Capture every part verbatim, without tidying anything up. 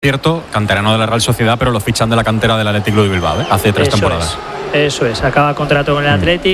Cierto, canterano de la Real Sociedad, pero lo fichan de la cantera del Athletic Club de Bilbao, ¿eh? Hace tres eso temporadas. Es, eso es, acaba contrato con el Athletic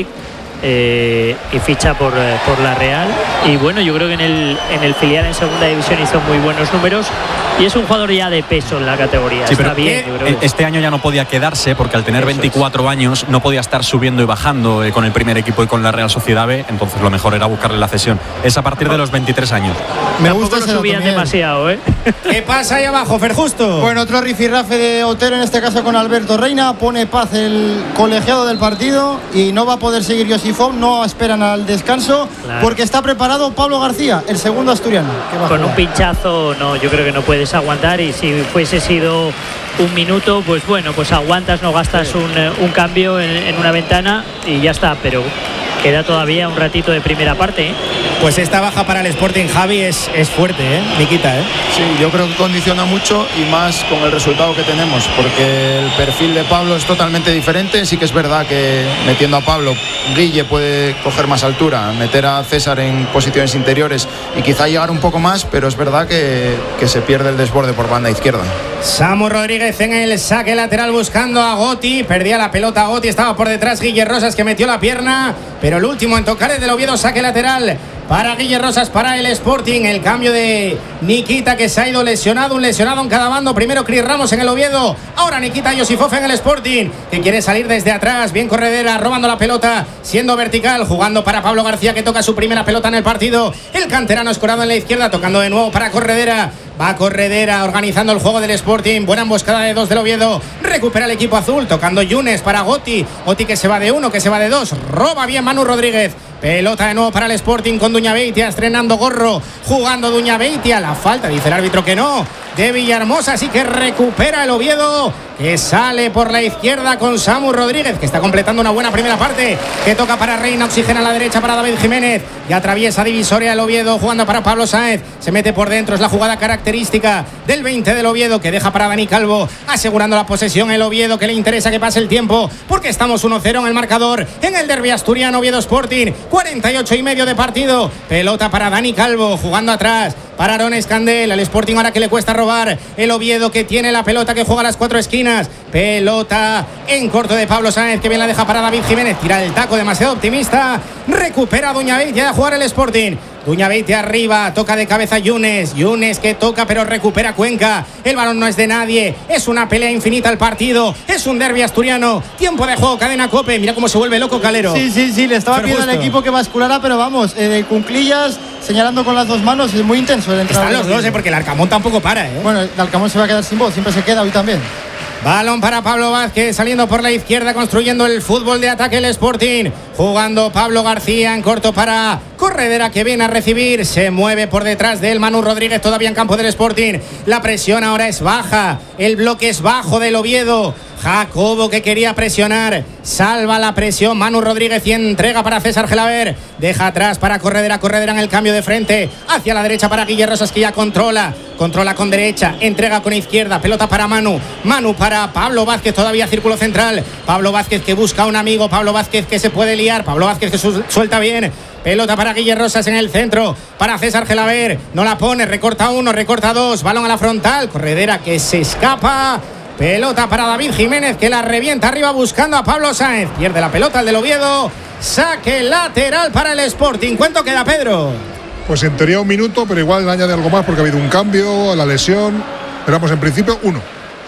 eh, y ficha por, eh, por la Real. Y bueno, yo creo que en el, en el filial en segunda división hizo muy buenos números y es un jugador ya de peso en la categoría. Sí, Está pero bien, yo creo que... este año ya no podía quedarse porque al tener Eso veinticuatro es. años no podía estar subiendo y bajando eh, con el primer equipo y con la Real Sociedad B, entonces lo mejor era buscarle la cesión. Es a partir de los veintitrés años. Me Tampoco gusta lo ese subían dato, Miguel. demasiado, ¿eh? ¿Qué pasa ahí abajo, Fer Justo? Bueno, otro rifirrafe de Otero, en este caso con Alberto Reina. Pone paz el colegiado del partido y no va a poder seguir Josifón. No esperan al descanso, Claro. porque está preparado Pablo García, el segundo asturiano, que va a Con jugar. un pinchazo, no, yo creo que no puedes aguantar. Y si fuese sido un minuto, pues bueno, pues aguantas, no gastas un, eh, un cambio en, en una ventana y ya está. Pero queda todavía un ratito de primera parte, ¿eh? Pues esta baja para el Sporting, Javi, es, es fuerte, ¿eh? Nikita, ¿eh? Sí, yo creo que condiciona mucho y más con el resultado que tenemos, porque el perfil de Pablo es totalmente diferente. Sí que es verdad que metiendo a Pablo, Guille puede coger más altura, meter a César en posiciones interiores y quizá llegar un poco más, pero es verdad que, que se pierde el desborde por banda izquierda. Samu Rodríguez en el saque lateral buscando a Goti. Perdía la pelota Goti, estaba por detrás Guille Rosas, que metió la pierna, pero el último en tocar es del Oviedo. Saque lateral para Guille Rosas, para el Sporting. El cambio de Nikita, que se ha ido lesionado, un lesionado en cada bando. Primero Cris Ramos en el Oviedo, ahora Nikita Josifov en el Sporting, que quiere salir desde atrás. Bien Corredera, robando la pelota, siendo vertical, jugando para Pablo García, que toca su primera pelota en el partido. El canterano escorado en la izquierda, tocando de nuevo para Corredera. Va Corredera organizando el juego del Sporting. Buena emboscada de dos del Oviedo. Recupera el equipo azul, tocando Yunes para Goti. Goti que se va de uno, que se va de dos. Roba bien Manu Rodríguez. Pelota de nuevo para el Sporting con Duña Beitia, estrenando gorro, jugando Duña Beitia. La falta, dice el árbitro que no, de Villahermosa, así que recupera el Oviedo, que sale por la izquierda con Samu Rodríguez, que está completando una buena primera parte, que toca para Reina, oxigena a la derecha para David Jiménez, y atraviesa divisoria el Oviedo, jugando para Pablo Sáenz, se mete por dentro, es la jugada característica del veinte del Oviedo, que deja para Dani Calvo, asegurando la posesión el Oviedo, que le interesa que pase el tiempo, porque estamos uno cero en el marcador, en el derbi asturiano. Oviedo Sporting, cuarenta y ocho y medio de partido, pelota para Dani Calvo, jugando atrás para Aaron Escandel, al Sporting ahora que le cuesta robar, el Oviedo que tiene la pelota, que juega a las cuatro esquinas, pelota en corto de Pablo Sáenz, que bien la deja para David Jiménez, tira el taco demasiado optimista, recupera Duña Beitia a jugar el Sporting. Duña Beitia arriba, toca de cabeza Yunes, Yunes que toca pero recupera Cuenca, el balón no es de nadie, es una pelea infinita el partido, es un derbi asturiano, tiempo de juego, cadena COPE, mira cómo se vuelve loco Calero. Sí, sí, sí, le estaba Pero pidiendo al justo. equipo que basculara, pero vamos, eh, de cunclillas, señalando con las dos manos, es muy intenso el entrar. Están los dos, ¿eh? Porque el Arcamón tampoco para, ¿eh? Bueno, el Alcamón se va a quedar sin voz, siempre se queda hoy también. Balón para Pablo Vázquez, saliendo por la izquierda, construyendo el fútbol de ataque el Sporting, jugando Pablo García en corto para Corredera, que viene a recibir, se mueve por detrás de él Manu Rodríguez, todavía en campo del Sporting, la presión ahora es baja, el bloque es bajo del Oviedo. Jacobo, que quería presionar, salva la presión Manu Rodríguez y entrega para César Gelaber, deja atrás para Corredera, Corredera en el cambio de frente, hacia la derecha para Guille Rosas, que ya controla, controla con derecha, entrega con izquierda, pelota para Manu, Manu para Pablo Vázquez, todavía círculo central, Pablo Vázquez que busca a un amigo, Pablo Vázquez que se puede liar, Pablo Vázquez que su- suelta bien, pelota para Guille Rosas en el centro, para César Gelaber, no la pone, recorta uno, recorta dos, balón a la frontal, Corredera que se escapa. Pelota para David Jiménez, que la revienta arriba buscando a Pablo Sáenz. Pierde la pelota el del Oviedo. Saque lateral para el Sporting. ¿Cuánto queda, Pedro? Pues en teoría un minuto, pero igual añade algo más porque ha habido un cambio, la lesión. Pero vamos, en principio uno.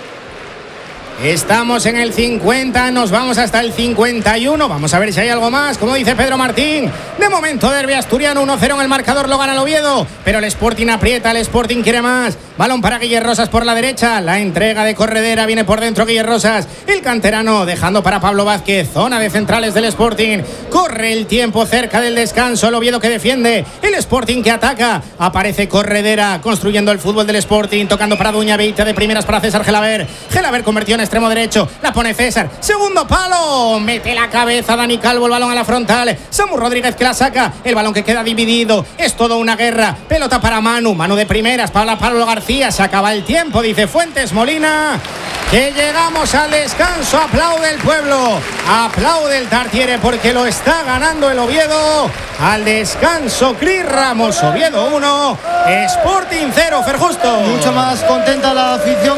Estamos en el cincuenta, nos vamos hasta el cincuenta y uno. Vamos a ver si hay algo más, como dice Pedro Martín. De momento, derbi asturiano, uno cero en el marcador, lo gana el Oviedo. Pero el Sporting aprieta, el Sporting quiere más. Balón para Guille Rosas por la derecha. La entrega de Corredera, viene por dentro Guille Rosas. El canterano dejando para Pablo Vázquez. Zona de centrales del Sporting. Corre el tiempo cerca del descanso. El Oviedo que defiende. El Sporting que ataca. Aparece Corredera construyendo el fútbol del Sporting. Tocando para Duña Beitia de primeras para César Gelaber. Gelaber convirtió en extremo derecho, la pone César, segundo palo, mete la cabeza Dani Calvo, el balón a la frontal, Samu Rodríguez que la saca, el balón que queda dividido, es toda una guerra, pelota para Manu, Manu de primeras, para Pablo García, se acaba el tiempo, dice Fuentes Molina, que llegamos al descanso. Aplaude el pueblo, aplaude el Tartiere porque lo está ganando el Oviedo. Al descanso, Cris Ramos, Oviedo uno, Sporting cero, Fer Justo. Mucho más contenta la afición